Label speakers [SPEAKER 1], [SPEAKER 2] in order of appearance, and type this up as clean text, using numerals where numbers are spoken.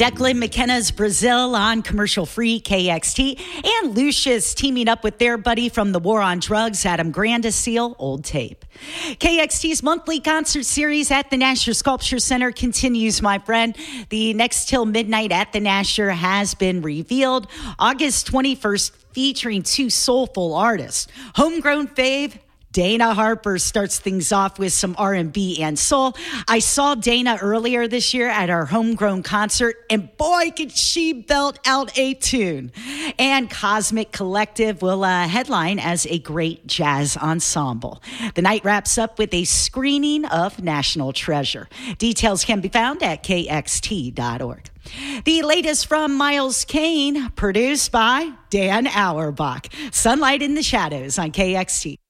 [SPEAKER 1] Declan McKenna's Brazil on commercial-free KXT, and Lucius teaming up with their buddy from the War on Drugs, Adam Grandiseel, Old Tape. KXT's monthly concert series at the Nasher Sculpture Center continues, my friend. The Next Till Midnight at the Nasher has been revealed. August 21st, featuring two soulful artists. Homegrown fave Dana Harper starts things off with some R&B and soul. I saw Dana earlier this year at our homegrown concert, and boy, could she belt out a tune. And Cosmic Collective will headline as a great jazz ensemble. The night wraps up with a screening of National Treasure. Details can be found at kxt.org. The latest from Miles Kane, produced by Dan Auerbach. Sunlight in the Shadows on KXT.